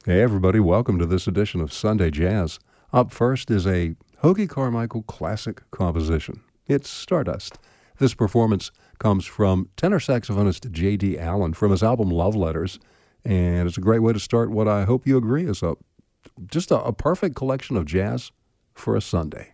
Hey, everybody, welcome to this edition of Sunday Jazz. Up first is a Hoagie Carmichael classic composition. It's Stardust. This performance comes from tenor saxophonist J.D. Allen from his album Love Letters, and it's a great way to start what I hope you agree is just a perfect collection of jazz for a Sunday.